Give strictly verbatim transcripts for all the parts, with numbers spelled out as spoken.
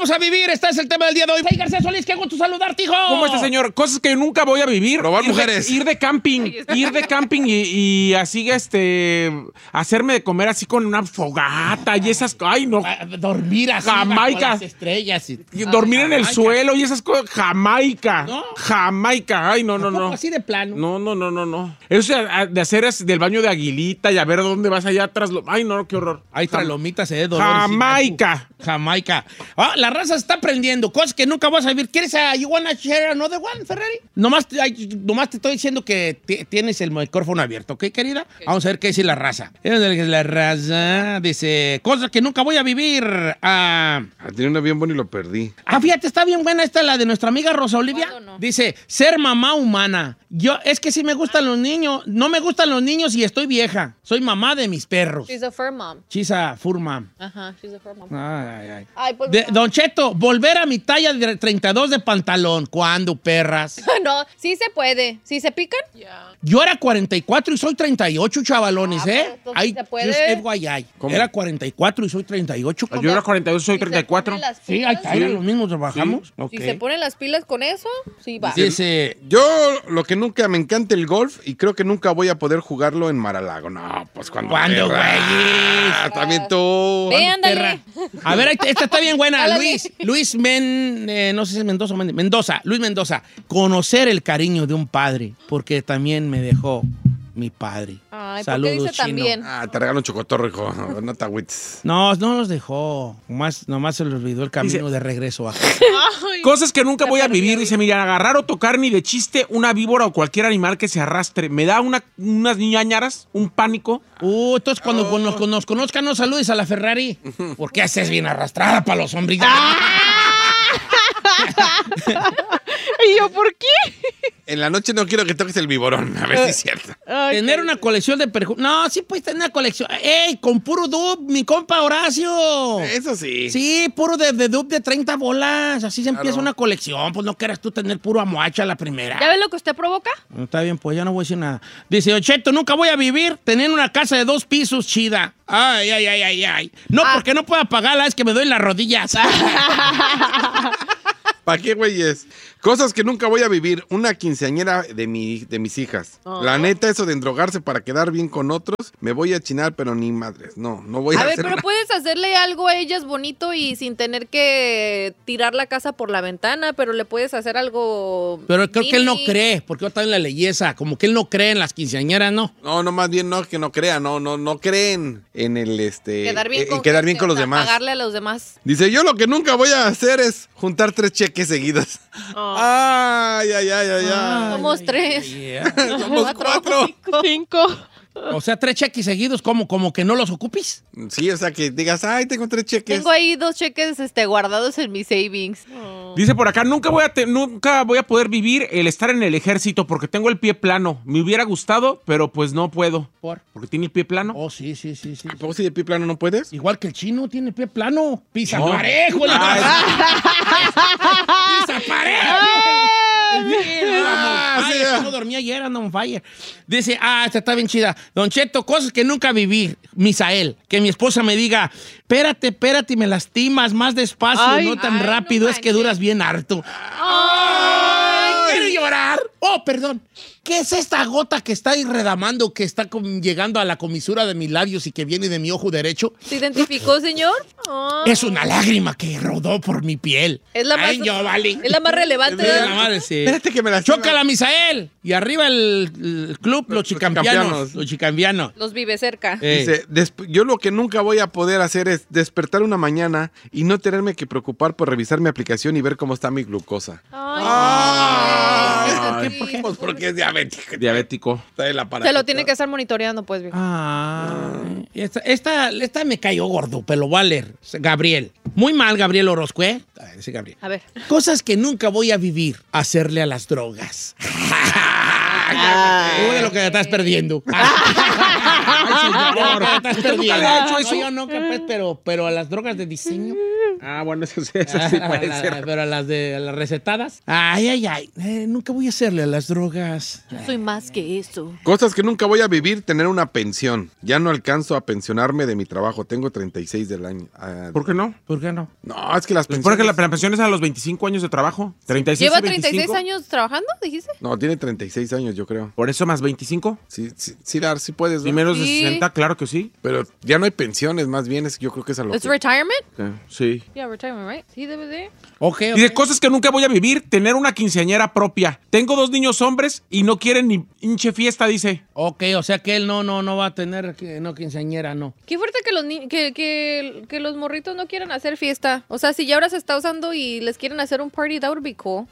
vamos a vivir? Este es el tema del día de hoy. Hey, García Solís, qué gusto saludarte, hijo. ¿Cómo está, señor? Cosas que nunca voy a vivir. Robar ir mujeres. De, ir de camping. Ir de camping y, y así, este... hacerme de comer así con una fogata y esas... Ay, no. Dormir así Jamaica. bajo las estrellas. Y... Y dormir Ay, en el Jamaica. suelo y esas cosas. Jamaica. ¿No? Jamaica. Ay, no, no, ¿Tampoco no. así de plano? No, no, no, no, no. Eso de hacer es del baño de aguilita y a ver dónde vas allá atrás. Lo... Ay, no, qué horror. Ahí Jam- tralomitas, eh, dolor. Jamaica. Jamaica. Ah, la raza se está aprendiendo. Cosas que nunca vas a vivir. ¿Quieres a you wanna share another one, Ferrari? Nomás, te- ay, nomás te estoy diciendo que t- tienes el micrófono abierto, ¿ok, querida? Okay. Vamos a ver qué dice la raza. La raza dice, cosas que nunca voy a vivir. Ah, Ah, tenía una bien buena y lo perdí. ah, fíjate, está bien buena esta, la de nuestra amiga Rosa Olivia. No? Dice, ser mamá humana. Yo, es que sí me gustan los niños. No me gustan los niños y estoy vieja. Soy mamá de mis perros. She's a fur mom. She's a fur mom. Ajá, she's a fur mom. Ay, ay, ay. Ay, pues, De- Don Cheto, volver a mi talla de treinta y dos de pantalón. ¿Cuándo, perras? no, sí se puede. ¿Sí se pican? Yo era cuarenta y cuatro y soy treinta y ocho, chavalones, Ah, ¿eh? pero entonces Ay, se puede. just F Y I. ¿Cómo? Era cuarenta y cuatro y soy treinta y ocho. Yo era cuarenta y dos, soy Si se treinta y cuatro. ponen las Sí, pilas- ahí está, era los mismos trabajamos. Ok. Si se ponen las pilas con eso, sí va. Dice, Yo lo que nunca me encanta el golf y creo que nunca voy a poder jugarlo en Mar-a-Lago. No, pues cuando. ¿Cuándo, Ah, también tú. Ve, ándale. a ver, esta está bien buena, Ándale. Luis. Luis Men, eh, no sé si es Mendoza o Men- Mendoza. Luis Mendoza. Conocer el cariño de un padre, porque también me dejó mi padre. Ay, ¿por qué Saludos, dice Chino. también? Ah, te regalo un chocotorro, hijo. No te agüites. No, no los dejó. Nomás, nomás se le olvidó el camino Dice- de regreso a Cosas que nunca Se voy a perdió. vivir. Dice, mira, agarrar o tocar ni de chiste una víbora o cualquier animal que se arrastre. Me da una, unas ñañaras, un pánico. Uh, entonces cuando con- nos, nos conozcan, no saludes a la Ferrari. Porque haces bien arrastrada para los hombres. ¿Y yo por qué? En la noche no quiero que toques el viborón. A ver si es cierto. Ay, Tener qué- una colección de perfumes. No, sí puedes tener una colección. ¡Ey! Con puro dub, mi compa Horacio. Eso sí. Sí, puro de, de dub de treinta bolas. Así se empieza Claro. una colección. Pues no quieras tú tener puro amoacha la primera. ¿Ya ves lo que usted provoca? No, está bien, pues ya no voy a decir nada. Dice, Don Cheto, nunca voy a vivir teniendo una casa de dos pisos chida. Ay, ay, ay, ay, ay. No, Ah. porque no puedo pagarla, es que me doy las rodillas. ¿Para qué, güeyes? Cosas que nunca voy a vivir. Una quinceañera de, mi, de mis hijas. Oh. La neta, eso de endrogarse para quedar bien con otros, me voy a chinar, pero ni madres. No, no voy a, A ver, hacer pero nada. puedes hacerle algo a ellas bonito y sin tener que tirar la casa por la ventana, pero le puedes hacer algo. Pero creo que él no mini. cree, porque yo también la leí esa. Como que él no cree en las quinceañeras, ¿no? No, no, más bien no, que no crean, no, no, no creen en el, este, Quedar bien, en con, quedar bien gente, con los o sea, demás. Pagarle a los demás. Dice, yo lo que nunca voy a hacer es juntar tres cheques seguidos. Ay, ay, ay, ay, ay. Somos tres. Yeah. Somos cuatro. Cinco. O sea, tres cheques seguidos, como, como que no los ocupes. Sí, o sea, que digas, ay, tengo tres cheques. Tengo ahí dos cheques este, guardados en mis savings. Dice por acá, nunca voy a te- nunca voy a poder vivir el estar en el ejército porque tengo el pie plano. Me hubiera gustado, pero pues no puedo. ¿Por? Porque tiene el pie plano. Oh, sí, sí, sí, sí. ¿A poco si de pie plano no puedes? Igual que el chino tiene pie plano. Pisa No. parejo. la- Pisa parejo. Ah, Ay, sí, es que ya. no dormí ayer, ando on fire. Dice, ah, esta está bien chida. Don Cheto, cosas que nunca viví. Misael, que mi esposa me diga, espérate, espérate, y me lastimas más despacio, Ay. no tan Ay, no rápido, es que manches. duras bien harto. Ay, quiero llorar. Oh, perdón. ¿Qué es esta gota que está ahí redamando, que está com- llegando a la comisura de mis labios y que viene de mi ojo derecho? ¿Se identificó, señor? Ay. Es una lágrima que rodó por mi piel. Es la más, Ay, yo, vale. es la más relevante. Sí, ¿verdad? la madre, sí. Espérate que me lastima. Chócala, Misael. Y arriba el, el club, los Los chicampianos. chicampianos. Los chicampianos. Los vive cerca. Eh, Dice, "Desp- yo lo que nunca voy a poder hacer es despertar una mañana y no tenerme que preocupar por revisar mi aplicación y ver cómo está mi glucosa. Ay, Ay, sí. ¿por qué? Pues porque es diabético. Diabético. Está el aparato. Se lo tiene que estar monitoreando, pues, viejo. Ah, esta, esta, esta me cayó gordo, pero lo voy a leer. Gabriel. Muy mal, Gabriel Orozco, ¿eh? A ver, ese Gabriel. A ver. Cosas que nunca voy a vivir. Hacerle a las drogas. Uy, de lo que te estás perdiendo. Ay, señor, de lo que te estás perdiendo. Nunca le he hecho No, eso. yo nunca, pues, pero, pero a las drogas de diseño. Ah, bueno, eso, sí- eso sí puede Ah, ser. Pero a las de a las recetadas. Ay, ay, ay. Eh, nunca voy a hacerle a las drogas. Yo soy más que eso. Cosas que nunca voy a vivir, tener una pensión. Ya no alcanzo a pensionarme de mi trabajo. Tengo treinta y seis del año. Ah, ¿Por qué no? ¿Por qué no? no, es que las Pues pensiones... porque la la pensión es a los veinticinco años de trabajo. treinta y seis ¿Lleva y treinta y seis veinticinco. años trabajando, dijiste? No, tiene treinta y seis años, yo creo. Por eso más veinticinco. Sí, sí, sí, Dar, sí puedes, Y ¿no? menos de Sí. sesenta, claro que sí. Pero ya no hay pensiones, más bien es, yo creo que es a lo ¿Es que... retirement? Sí. Yeah, retirement, right? Sí, debe de. Ok, Y de ok. cosas que nunca voy a vivir, tener una quinceañera propia. Tengo dos niños hombres y no quieren ni hinche fiesta, dice. Ok, o sea que él no, no, no va a tener, que, no, quinceañera, no. Qué fuerte que los, ni- que, que, que los morritos no quieran hacer fiesta. O sea, si ya ahora se está usando y les quieren hacer un party, that would be cool.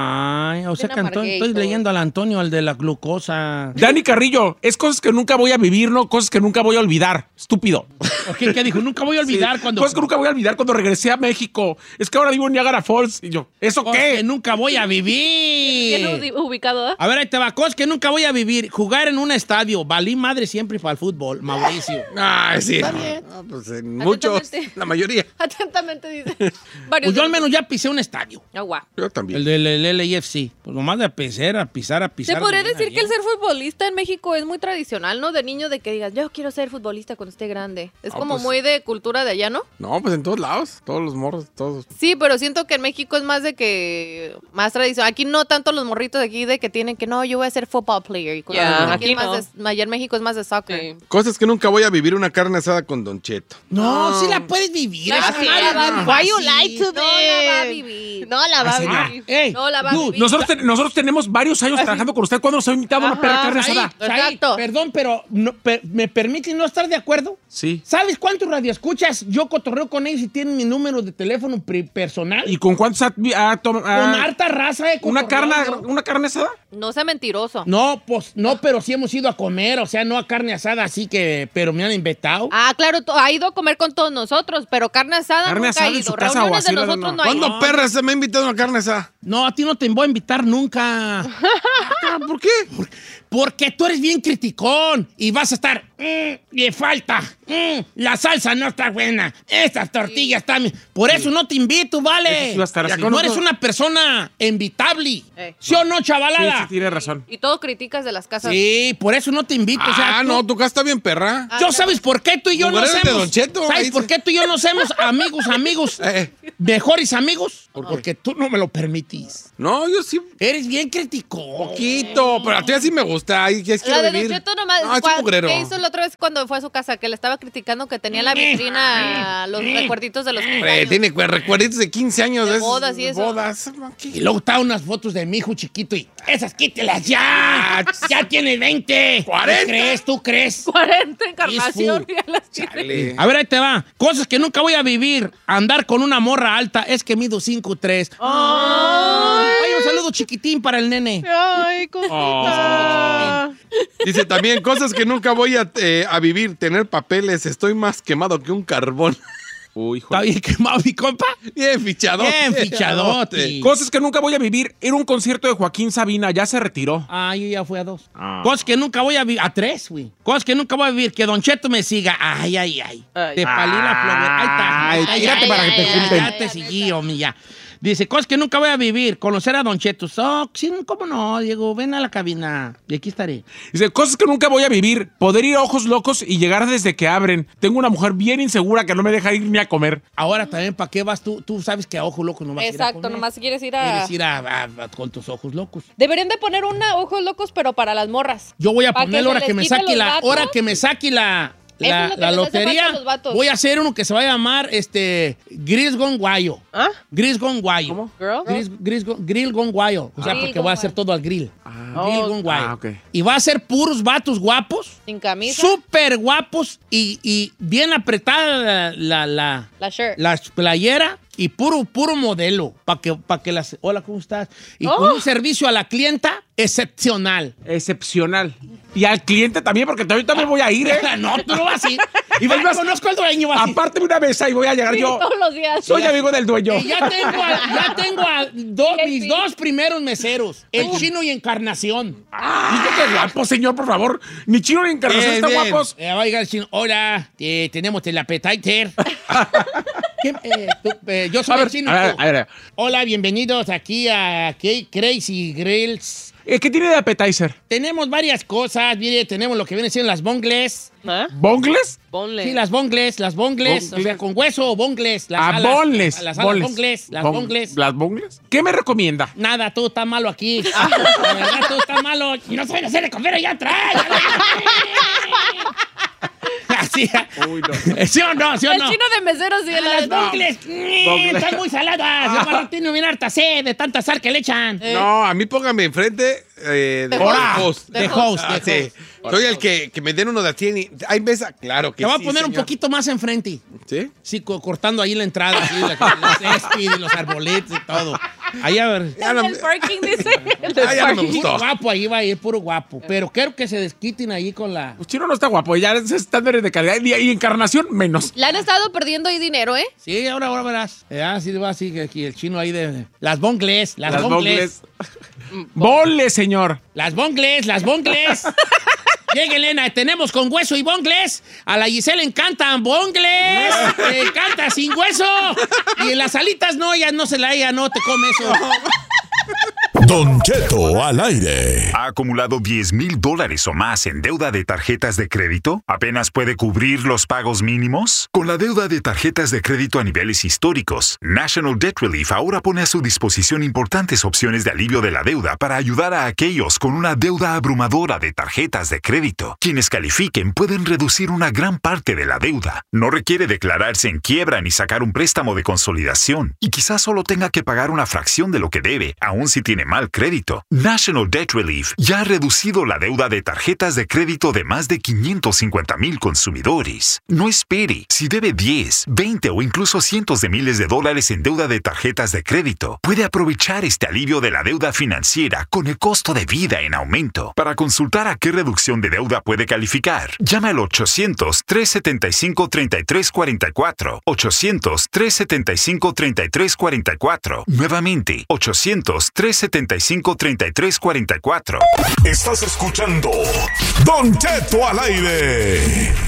Ay, o sea Bien que Antonio, amarguito. estoy leyendo al Antonio, al de la glucosa. Dani Carrillo, es cosas que nunca voy a vivir, no cosas que nunca voy a olvidar. Estúpido. ¿Por qué? ¿Qué dijo? Nunca voy a olvidar Sí, cuando... Cosas que nunca voy a olvidar cuando regresé a México. Es que ahora vivo en Niagara Falls. Y yo, ¿eso Cosas que qué? nunca voy a Bien vivir. ubi- ubicado, ¿eh? A ver, ahí te va. Cosas que nunca voy a vivir. Jugar en un estadio. Valí madre siempre para el fútbol, Mauricio. Ah, sí. Está bien. No, pues en muchos, Atentamente. la mayoría. Atentamente dice. Varios Pues yo de al menos los- ya pisé un estadio. Ah, guau. Yo también. El del el L A F C. Pues nomás de pisar, a pisar, a pisar. Se podría bien decir ahí. que el ser futbolista en México es muy tradicional, ¿no? De niño, de que digas, yo quiero ser futbolista cuando esté grande. Es No, como pues- muy de cultura de allá, ¿no? No, pues en todos lados. Todos los morros, todos. Sí, pero siento que en México es más de que, más tradicional. Aquí no tanto los morritos de aquí de que tienen que, no, yo voy a ser football player. Y cosas Ya, así. aquí es más no. de- allá en México es más de soccer. Cosas que nunca voy a vivir, una carne asada con Don Cheto. No, sí la puedes vivir. No, esa sí madre la es va a bien vivir. Why you fácil. lie to No la va a them? vivir. No la va a Ah, vivir. ey, No la va a dude, vivir. Nosotros, te- nosotros tenemos varios años trabajando con usted. ¿Cuándo nos ha invitado a una Ajá, perra carne Said, asada? Said, Exacto. perdón, pero no, per- ¿me permites no estar de acuerdo? Sí. ¿Sabes cuántos radioescuchas yo cotorreo con ellos y tienen mi número de teléfono pri- personal? ¿Y con cuántos ha, ha tom- Con ha- harta raza de una cotorreo, carne, ¿no? una carne asada? No sea mentiroso. No, pues no, pero sí hemos ido a comer, o sea, no a carne asada, así que, pero me han invitado. Ah, claro, to- ha ido a comer con todos nosotros, pero carne asada Carne nunca asada ha en ido. su casa o Reuniones de así, no, nosotros no. no, hay. ¿Cuándo perra se me ha invitado a una carne asada? No, a ti no te voy a invitar nunca. Ah, ¿por qué? Porque tú eres bien criticón y vas a estar, "Mm, le falta, mm, la salsa no está buena, estas tortillas están... Por eso no te invito, ¿vale? Eso sí va a estar Ya así. No conozco- eres una persona invitable. Eh. ¿Sí o no, Sí, chavalada? sí, tiene razón. Y todo criticas de las casas. Sí, por eso no te invito. o sea, Ah, tú- no, tu casa está bien Ah, perra. ¿Yo claro. sabes por qué tú y yo no Lugares de somos? Don Cheto, ¿Sabes ahí por se- qué tú y yo no somos amigos, amigos, Eh. mejores amigos? ¿Por qué? Porque tú no me lo permitís. No, yo sí. Eres bien criticón. Poquito, pero a ti así me gusta. Ay, ¿qué es La quiero de vivir? Don Cheto nomás, No, es cua- un mugrero. ¿qué hizo la otra vez cuando fue a su casa? Que le estaba criticando que tenía en la vitrina los recuerditos de los Hombre, cumpleaños. tiene cu- recuerditos de quince años. De de esos- bodas y eso. Bodas. Y luego estaban unas fotos de mi hijo chiquito y esas quítelas ya. Ya tiene veinte. cuarenta. ¿Tú crees? ¿Tú crees? cuarenta encarnación. Peaceful. ya las tiene. Chale. A ver, ahí te va. Cosas que nunca voy a vivir. Andar con una morra alta. Es que mido cinco tres. Ay, un saludo chiquitín para el nene. Ay, cosita. Dice también cosas que nunca voy a, eh, a vivir. Tener papeles. Estoy más quemado que un carbón. Uy, hijo. Está bien quemado, mi compa. Bien fichado. Bien fichadote. Cosas que nunca voy a vivir. Ir a un concierto de Joaquín Sabina. Ya se retiró. Ah, yo ya fui a dos. Ah. Cosas que nunca voy a vivir. A tres, güey. Cosas que nunca voy a vivir. Que Don Cheto me siga. Ay, ay, ay. Ay. Te palí la flor. Ahí está. Ay, Ay, tírate ay, para ay, que te ay, junten. Ya te seguí, homie, ya. Dice, cosas que nunca voy a vivir. Conocer a Don Cheto. Oh, sí, ¿cómo no, Diego? Ven a la cabina. Y aquí estaré. Dice, cosas que nunca voy a vivir. Poder ir a Ojos Locos y llegar desde que abren. Tengo una mujer bien insegura que no me deja ir ni a comer. Ahora también, ¿para qué vas tú? Tú sabes que a ojo loco no vas a ir a Exacto, comer. nomás quieres ir a... Quieres ir a, a- a- con tus ojos locos. Deberían de poner una ojos locos, pero para las morras. Yo voy a ¿Pa' que ponerlo se ahora les que me quite saque los la, vatos? hora que me saque la, Eso la, es lo que la les hace falta lotería. a los vatos. Voy a hacer uno que se va a llamar este Gris Gone Guayo. ¿Ah? Gris Gone Guayo. ¿Cómo? Girl? Gris, gris Gone- grill Gone Guayo. O sea, Grill porque Gone voy a hacer Guayo. todo al grill. Grill Gone Guayo. Ah, ok. Y va a ser puros vatos guapos, Sin camisa. súper guapos y, y bien apretada la, la, la, La shirt. la playera y puro, puro modelo. Para que, pa' que las... Hola, ¿cómo estás? Y con un servicio a la clienta excepcional. Excepcional. Y al cliente también, porque también, también voy a ir, ¿eh? No, tú no vas a ir. Y vas, conozco al dueño. Vas a ir. Aparte de una mesa y voy a llegar Sí, yo. todos los días. Soy amigo del dueño. Y ya tengo a, ya tengo a do- Y el mis sí. dos primeros meseros, el Chino y Encarnación. Dice que guapo, señor, por favor. Ni Chino ni Encarnación Bien, están bien. guapos. Eh, va a llegar el Chino. Hola, eh, tenemos el appetizer. ¿Qué, eh, tú, eh, yo soy A ver, el chino. a ver, tú. a ver. Hola, bienvenidos aquí a K- Crazy Grills. Eh, ¿Qué tiene de appetizer? Tenemos varias cosas. Mire, tenemos lo que viene siendo las bongles. ¿Eh? ¿Bongles? Ponle. Sí, las bongles, las bongles. Bongles. O sea, con hueso o bongles. Las Ah, alas, bonles. Las alas bonles. bongles, las Bon- bongles. ¿Las bongles? ¿Qué me recomienda? Nada, todo está malo aquí. La verdad, todo está malo. Y no saben hacer de comer allá atrás. Así. Uy, no. ¿Sí o no? ¿Sí o El no? chino de meseros sí. Ah, la- las bongles, mm, Bongles. están muy saladas. El barro tiene bien harta sed de tanta sal que le echan. No, a mí póngame enfrente eh, de De host. host. De host, Ah, de sí. host. Soy el que, que me den uno de así. y- ¿Hay mesa? Claro que Te voy a sí, poner un señor. poquito más enfrente. ¿Sí? Sí, co- cortando ahí la entrada, así, la, el césped y los arbolitos y todo. Ahí a ver. Ya no, El parking dice. El Ah, ya no me parking. gustó. Puro guapo, ahí va a ir, puro guapo. Pero quiero que se desquiten ahí con la... Pues Chino no está guapo, ya es estándares de calidad y, y encarnación menos. Le han estado perdiendo ahí dinero, ¿eh? Sí, ahora, ahora verás. Ah, sí, va así, que aquí el chino ahí de... Las bongles, las, Las bongles. bongles. Bonles, señor. Las bongles, las bongles. Llega Elena, tenemos con hueso y bongles. A la Giselle le encantan bongles. Le encanta sin hueso. Y en las alitas no, ella no se la ella no te come eso. Don Cheto al aire. ¿Ha acumulado diez mil dólares o más en deuda de tarjetas de crédito? ¿Apenas puede cubrir los pagos mínimos? Con la deuda de tarjetas de crédito a niveles históricos, National Debt Relief ahora pone a su disposición importantes opciones de alivio de la deuda para ayudar a aquellos con una deuda abrumadora de tarjetas de crédito. Quienes califiquen pueden reducir una gran parte de la deuda. No requiere declararse en quiebra ni sacar un préstamo de consolidación. Y quizás solo tenga que pagar una fracción de lo que debe, aun si tiene mal crédito. National Debt Relief ya ha reducido la deuda de tarjetas de crédito de más de quinientos cincuenta mil consumidores. No espere. Si debe diez, veinte o incluso cientos de miles de dólares en deuda de tarjetas de crédito, puede aprovechar este alivio de la deuda financiera con el costo de vida en aumento. Para consultar a qué reducción de deuda puede calificar, llama al ochocientos, trescientos setenta y cinco, treinta y tres cuarenta y cuatro. ochocientos, trescientos setenta y cinco, treinta y tres cuarenta y cuatro. Nuevamente, ochocientos, trescientos setenta y cinco, treinta y tres cuarenta y cuatro. Estás escuchando Don Cheto al aire.